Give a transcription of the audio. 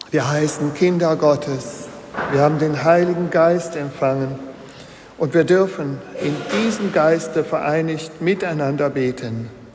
Wir heißen Kinder Gottes. Wir haben den Heiligen Geist empfangen und wir dürfen in diesem Geiste vereinigt miteinander beten.